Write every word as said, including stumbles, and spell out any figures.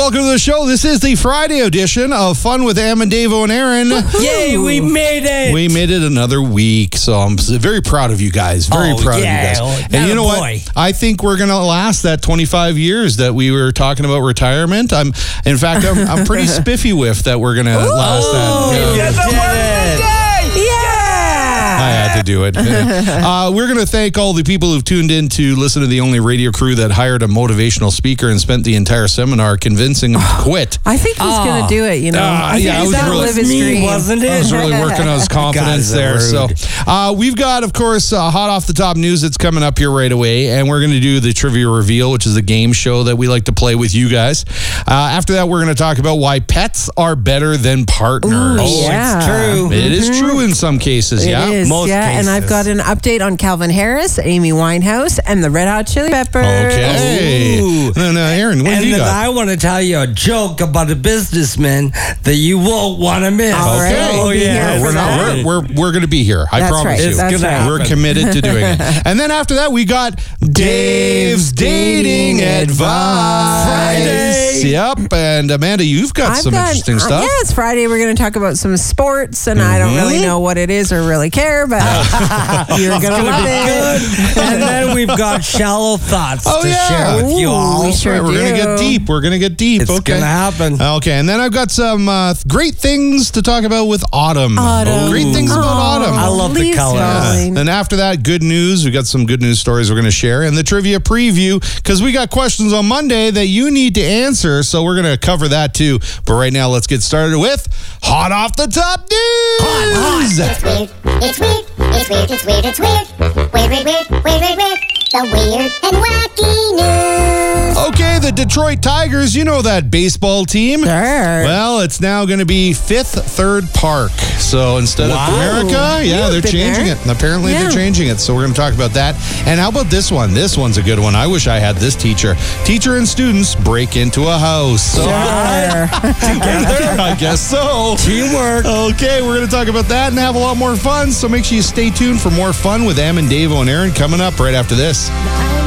welcome to the show. This is the Friday edition of Fun with Am and Davo and Aaron. Yay, we made it. We made it another week, so I'm very proud of you guys. Very oh, proud yeah. of you guys. Oh, And you know boy. what? I think we're going to last that twenty-five years that we were talking about retirement. I'm, in fact, I'm, I'm pretty spiffy with that we're going to last that. You Yeah. did it. I had to do it. uh, we're going to thank all the people who've tuned in to listen to the only radio crew that hired a motivational speaker and spent the entire seminar convincing him to quit. I think he's Oh. going to do it, you know. Uh, I think yeah, I he's was going to really- live his Me, dream. wasn't it? I was really working on his confidence Guys are there. So rude. uh, we've got, of course, uh, hot off the top news that's coming up here right away. And we're going to do the trivia reveal, which is a game show that we like to play with you guys. Uh, after that, we're going to talk about why pets are better than partners. Ooh, Oh, yeah. it's true. It is true in some cases, It yeah. is, Most yeah. And I've cases. got an update on Calvin Harris, Amy Winehouse, and the Red Hot Chili Peppers. Okay. Ooh. No, no, Aaron, what And have you then got? I want to tell you a joke about a businessman that you won't want to miss. All right, Okay. we'll be yeah. here we're for not. that. We're we're, we're going to be here. I That's promise right. you. That's gonna right. We're happen. committed to doing it. And then after that, we got Dave's dating advice. Friday. Yep. And Amanda, you've got I've some got- interesting uh, stuff. Yeah, it's Friday. We're going to talk about some sports, and I don't really know what it is or really care, but you're going to love Good. it. And then we've got shallow thoughts Oh, to yeah. share with you Ooh, all. we sure Right, we're gonna do. get deep. We're gonna get deep. It's okay. gonna happen. Okay, and then I've got some uh, great things to talk about with autumn. Autumn. Great things about Oh, autumn. I love the leaves colors. falling. Then after that, good news. We got some good news stories we're going to share, and the trivia preview because we got questions on Monday that you need to answer. So we're going to cover that too. But right now, let's get started with hot off the top news. It's weird, it's weird, it's weird, it's weird, it's weird. Weird, weird, weird, weird, weird, weird. The weird and wacky news. Okay, the Detroit Tigers. You know that baseball team. Sure. Well, it's now going to be Fifth Third Park. So instead Wow. of America, yeah, You've they're been changing there. it. Apparently, Yeah. they're changing it. So we're going to talk about that. And how about this one? This one's a good one. I wish I had this teacher. Teacher and students break into a house. So Sure. together, I guess so. Teamwork. Okay, we're going to talk about that and have a lot more fun. So make sure you stay tuned for more fun with Am and Davo and Aaron coming up right after this. I'm